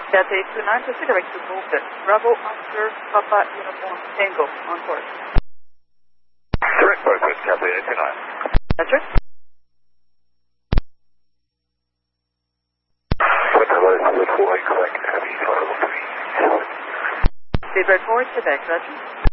Cathay 29 to direct to movement. Bravo Oscar Papa Uniform Tango on course. Direct movement, Cathay 29. That's right. Hello, 4 Quebec, heavy 503. Speedbird forward, Quebec, Roger.